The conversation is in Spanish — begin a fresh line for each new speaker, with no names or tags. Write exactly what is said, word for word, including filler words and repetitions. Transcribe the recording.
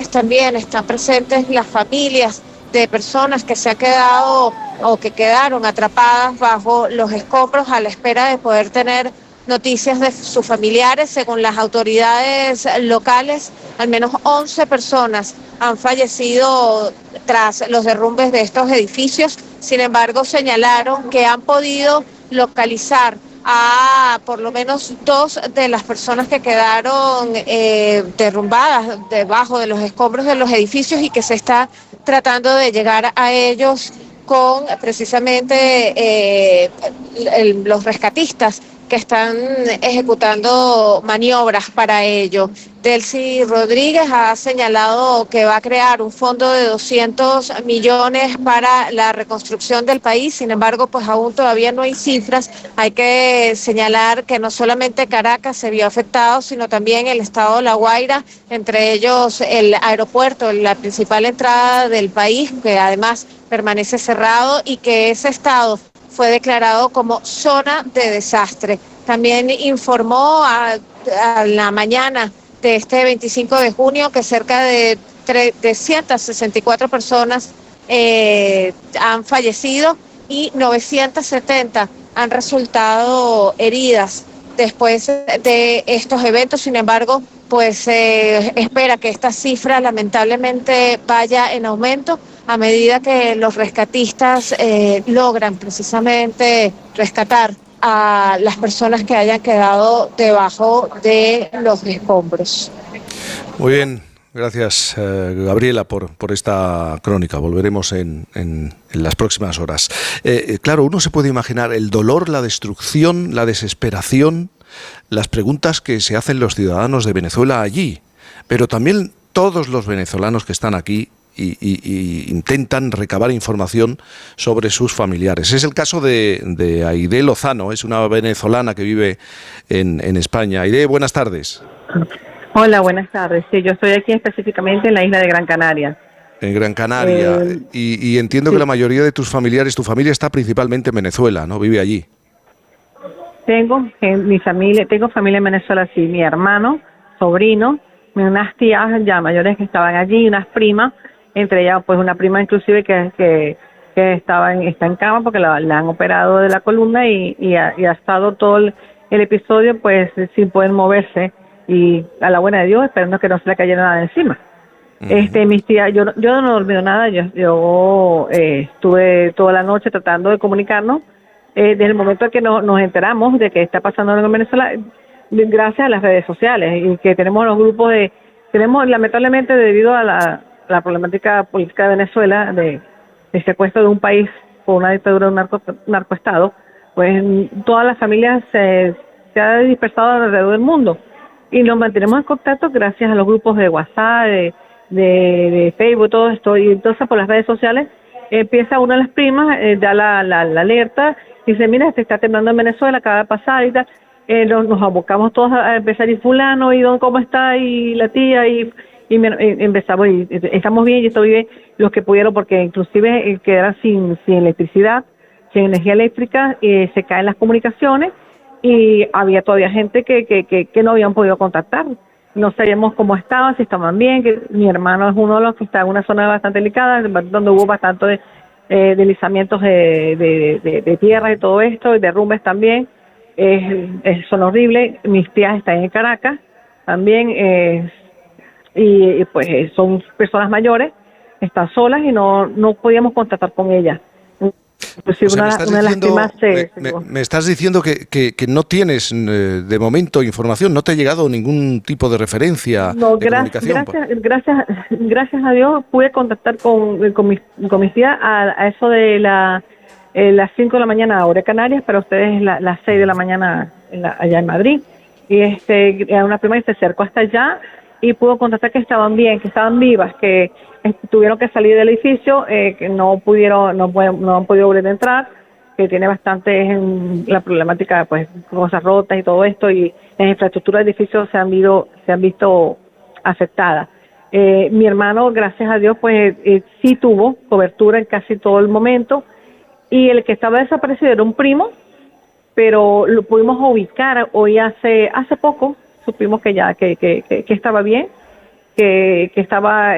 también están presentes las familias de personas que se han quedado o que quedaron atrapadas bajo los escombros a la espera de poder tener noticias de sus familiares. Según las autoridades locales, al menos once personas han fallecido tras los derrumbes de estos edificios. Sin embargo, señalaron que han podido localizar a por lo menos dos de las personas que quedaron eh, derrumbadas debajo de los escombros de los edificios y que se está tratando de llegar a ellos con precisamente eh, el, los rescatistas que están ejecutando maniobras para ello. Delcy Rodríguez ha señalado que va a crear un fondo de doscientos millones para la reconstrucción del país. Sin embargo, pues aún todavía no hay cifras. Hay que señalar que no solamente Caracas se vio afectado, sino también el estado de La Guaira, entre ellos el aeropuerto, la principal entrada del país, que además permanece cerrado, y que ese estado fue declarado como zona de desastre. También informó a, a la mañana de este veinticinco de junio que cerca de trescientas sesenta y cuatro personas eh, han fallecido y novecientas setenta han resultado heridas después de estos eventos. Sin embargo, pues se eh, espera que esta cifra lamentablemente vaya en aumento a medida que los rescatistas eh, logran precisamente rescatar a las personas que hayan quedado debajo de los escombros.
Muy bien, gracias eh, Gabriela por, por esta crónica. Volveremos en, en, en las próximas horas. Eh, claro, uno se puede imaginar el dolor, la destrucción, la desesperación, las preguntas que se hacen los ciudadanos de Venezuela allí, pero también todos los venezolanos que están aquí Y, y, y intentan recabar información sobre sus familiares. Es el caso de, de Aide Lozano, es una venezolana que vive en, en España. Aide, buenas tardes.
Hola, buenas tardes. Sí, yo estoy aquí específicamente en la isla de Gran Canaria.
En Gran Canaria. Eh, y, y entiendo sí. que la mayoría de tus familiares, tu familia está principalmente en Venezuela, ¿no? Vive allí.
Tengo eh, mi familia, tengo familia en Venezuela, sí. Mi hermano, sobrino, unas tías ya mayores que estaban allí, unas primas, entre ellas pues una prima inclusive que, que, que estaba en, está en cama porque la, la han operado de la columna y, y, ha, y ha estado todo el, el episodio pues sin poder moverse y a la buena de Dios esperando que no se le cayera nada encima. Uh-huh. Este, mis tías, yo, yo no he dormido nada, yo, yo eh, estuve toda la noche tratando de comunicarnos eh, desde el momento en que no, nos enteramos de que está pasando en Venezuela, gracias a las redes sociales y que tenemos los grupos de, tenemos lamentablemente debido a la la problemática política de Venezuela, de, de secuestro de un país por una dictadura de un narco, narcoestado, pues todas las familias se, se han dispersado alrededor del mundo y nos mantenemos en contacto gracias a los grupos de WhatsApp, de, de, de Facebook, todo esto, y entonces por las redes sociales empieza una de las primas, eh, da la, la, la alerta, y dice, mira, se está temblando en Venezuela, acaba de pasar y tal, eh, nos, nos abocamos todos a empezar, y fulano, y don, ¿cómo está? Y la tía, y... y me, eh, empezamos y estamos bien y estoy bien los que pudieron porque inclusive eh, quedaron sin sin electricidad, sin energía eléctrica, eh, se caen las comunicaciones y había todavía gente que, que que que no habían podido contactar, no sabíamos cómo estaban, si estaban bien, que mi hermano es uno de los que está en una zona bastante delicada donde hubo bastante de, eh, deslizamientos de, de, de, de tierra y todo esto, y derrumbes también, eh, eh, son horribles. Mis tías están en Caracas también, eh, y, y pues son personas mayores, están solas y no no podíamos contactar con ellas.
Pues o sea, una, me, estás diciendo, se, me, me, me estás diciendo que, que, que no tienes eh, de momento información, no te ha llegado ningún tipo de referencia
no,
de
gracias,
comunicación.
Gracias, gracias, gracias a Dios pude contactar con, con, mis, con mis tías a, a eso de la, eh, las cinco de la mañana hora de Canarias, para ustedes la, las seis de la mañana en la, allá en Madrid. Y este, una prima que se acercó hasta allá y pudo contactar que estaban bien, que estaban vivas, que eh, tuvieron que salir del edificio, eh, que no pudieron, no, no han podido volver a entrar, que tiene bastante en la problemática, pues cosas rotas y todo esto, y las infraestructuras del edificio se han visto, se han visto afectadas. Eh, mi hermano, gracias a Dios, pues eh, sí tuvo cobertura en casi todo el momento, y el que estaba desaparecido era un primo, pero lo pudimos ubicar hoy hace hace poco, supimos que ya que, que, que, que estaba bien, que, que estaba